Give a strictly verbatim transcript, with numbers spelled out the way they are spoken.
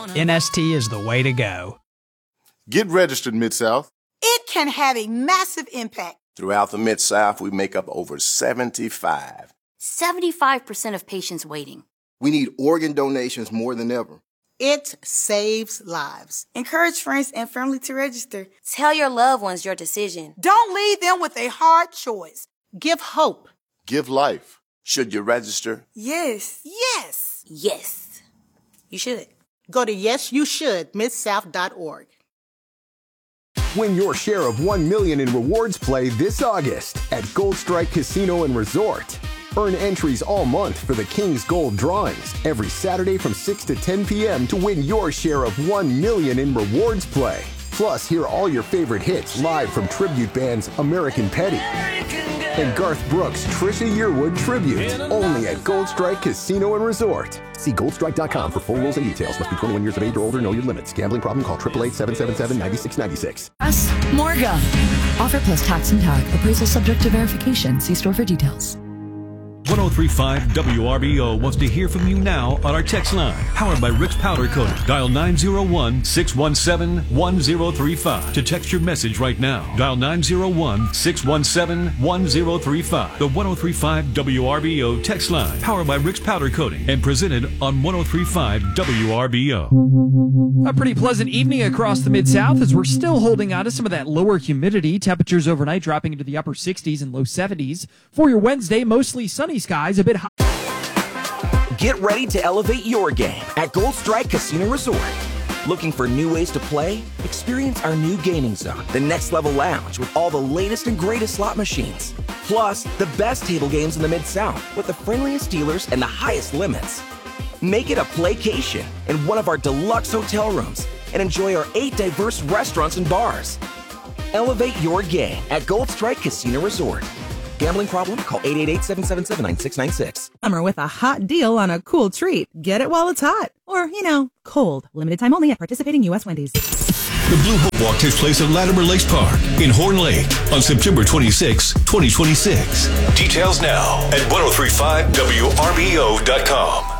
N S T is the way to go. Get registered, Mid-South. It can have a massive impact. Throughout the Mid-South, we make up over seventy-five. seventy-five percent of patients waiting. We need organ donations more than ever. It saves lives. Encourage friends and family to register. Tell your loved ones your decision. Don't leave them with a hard choice. Give hope. Give life. Should you register? Yes. Yes. Yes. You should. Go to yes you should mid south dot org. Win your share of one million dollars in rewards play this August at Gold Strike Casino and Resort. Earn entries all month for the King's Gold drawings every Saturday from six to ten p.m. to win your share of one million dollars in rewards play. Plus, hear all your favorite hits live from tribute bands American Petty and Garth Brooks' Trisha Yearwood tribute, only at Gold Strike Casino and Resort. See gold strike dot com for full rules and details. Must be twenty-one years of age or older. Know your limits. Gambling problem? Call eight eight eight, seven seven seven, nine six nine six. Us, Morga. Offer plus tax and tag. Appraisal subject to verification. See store for details. one oh three point five W R B O wants to hear from you now on our text line, powered by Rick's Powder Coating. Dial nine oh one, six one seven, one oh three five to text your message right now. Dial nine oh one, six one seven, one oh three five. The one oh three point five W R B O text line, powered by Rick's Powder Coating and presented on one oh three point five W R B O. A pretty pleasant evening across the Mid-South as we're still holding on to some of that lower humidity. Temperatures overnight dropping into the upper sixties and low seventies. For your Wednesday, mostly sunny skies, a bit hot. Get ready to elevate your game at Gold Strike Casino Resort. Looking for new ways to play? Experience our new gaming zone, the Next Level Lounge, with all the latest and greatest slot machines. Plus, the best table games in the Mid-South with the friendliest dealers and the highest limits. Make it a playcation in one of our deluxe hotel rooms and enjoy our eight diverse restaurants and bars. Elevate your game at Gold Strike Casino Resort. Gambling problem? Call eight eight eight, seven seven seven, nine six nine six. Summer with a hot deal on a cool treat. Get it while it's hot. Or, you know, cold. Limited time only at participating U S Wendy's. The Blue Hope Walk takes place at Latimer Lakes Park in Horn Lake on September twenty-sixth, twenty twenty-six. Details now at ten thirty-five W R B O dot com.